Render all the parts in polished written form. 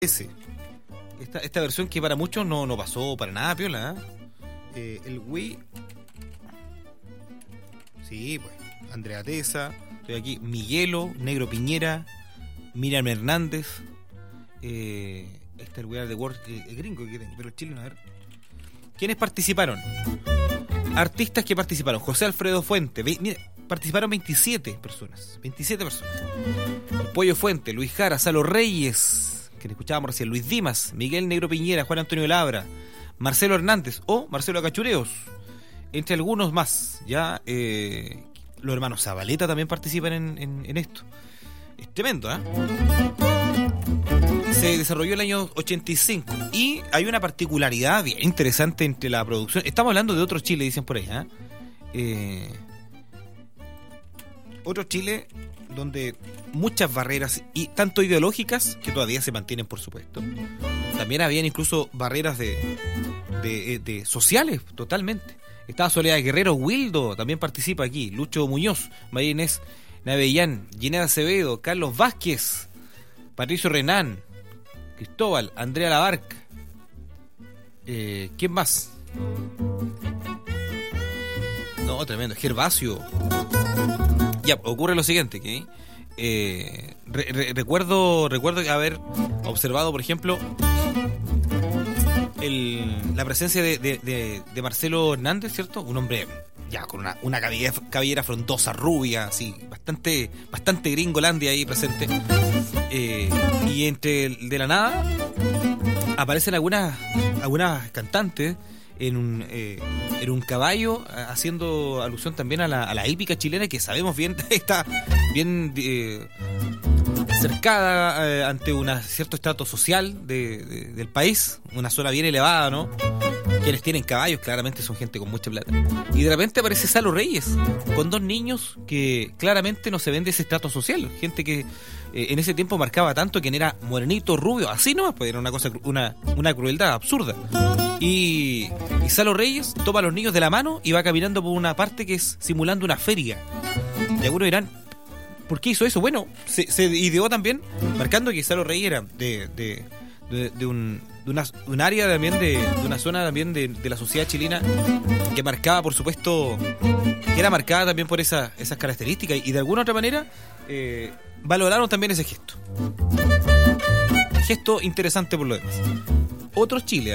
Esta versión que para muchos no pasó para nada piola, el Wii. Sí, pues Andrea Tesa, estoy aquí, Miguelo, Negro Piñera, Miriam Hernández, el We Are The World, gringo que tengo, pero el chileno, a ver. ¿Quiénes participaron? Artistas que participaron: José Alfredo Fuente, mira, participaron 27 personas. El Pollo Fuente, Luis Jara, Salo Reyes, que escuchábamos recién, Luis Dimas, Miguel Negro Piñera, Juan Antonio Labra, Marcelo Hernández o Marcelo Cachureos, entre algunos más. Ya los hermanos Zabaleta también participan en esto. Es tremendo, Se desarrolló el año 85 y hay una particularidad bien interesante entre la producción. Estamos hablando de otro Chile, dicen por ahí, otro Chile donde muchas barreras, y tanto ideológicas, que todavía se mantienen, por supuesto. También habían incluso barreras de sociales, totalmente. Estaba Soledad Guerrero, Wildo también participa aquí, Lucho Muñoz, María Inés Navellán, Gineda Acevedo, Carlos Vázquez, Patricio Renán, Cristóbal, Andrea Labarca. ¿Quién más? No, tremendo, Gervasio. Ya, ocurre lo siguiente, que recuerdo haber observado, por ejemplo, la presencia de Marcelo Hernández, ¿cierto? Un hombre ya con una cabellera frondosa, rubia, así, bastante gringolandia ahí presente. Y de la nada aparecen algunas cantantes en un caballo, haciendo alusión también a la hípica chilena, que sabemos bien está bien cercada ante un cierto estrato social del país, una zona bien elevada, ¿no? Quienes tienen caballos claramente son gente con mucha plata. Y de repente aparece Salo Reyes con dos niños que claramente no se ven de ese estrato social, gente que en ese tiempo marcaba tanto quién era morenito, rubio, así nomás, pues era una cosa, una crueldad absurda. Y Salo Reyes toma a los niños de la mano y va caminando por una parte que es simulando una feria. Y algunos dirán, ¿por qué hizo eso? Bueno, se ideó también marcando que Salo Reyes era de un área también, de una zona también de la sociedad chilena que marcaba, por supuesto, que era marcada también por esas características, y de alguna otra manera valoraron también ese gesto interesante por lo demás. Otro Chile.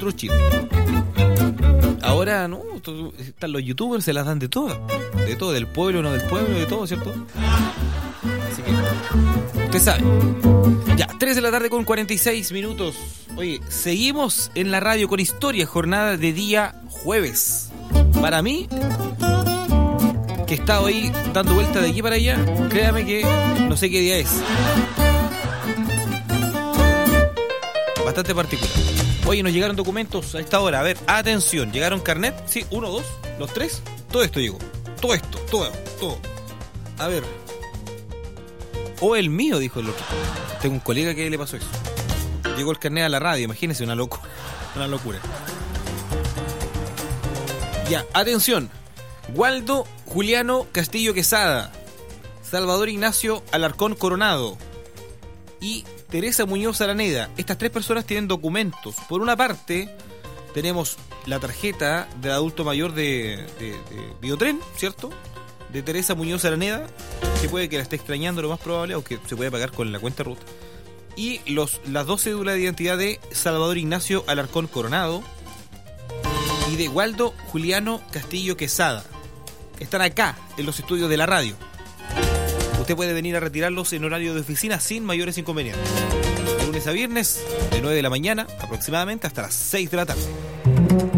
Ahora no, están los youtubers, se las dan de todo, del pueblo, no del pueblo, de todo, ¿cierto? Así que usted sabe. Ya, 3 de la tarde con 46 minutos. Oye, seguimos en la radio con historia, jornada de día jueves. Para mí, que he estado ahí dando vueltas de aquí para allá, créame que no sé qué día es. Bastante particular. Oye, nos llegaron documentos a esta hora. A ver, atención, ¿llegaron carnet? Sí, 1, 2, los 3. Todo esto llegó. Todo. A ver. O el mío, dijo el otro. Tengo un colega que le pasó eso. Llegó el carnet a la radio, imagínense, una locura. Ya, atención. Waldo Juliano Castillo Quesada, Salvador Ignacio Alarcón Coronado y Teresa Muñoz Araneda. Estas 3 personas tienen documentos. Por una parte, tenemos la tarjeta del adulto mayor de Biotren, ¿cierto? De Teresa Muñoz Araneda, que puede que la esté extrañando, lo más probable, aunque se puede pagar con la cuenta ruta. Y las 2 cédulas de identidad de Salvador Ignacio Alarcón Coronado y de Waldo Juliano Castillo Quesada. Están acá, en los estudios de la radio. Usted puede venir a retirarlos en horario de oficina sin mayores inconvenientes. De lunes a viernes, de 9 de la mañana aproximadamente hasta las 6 de la tarde.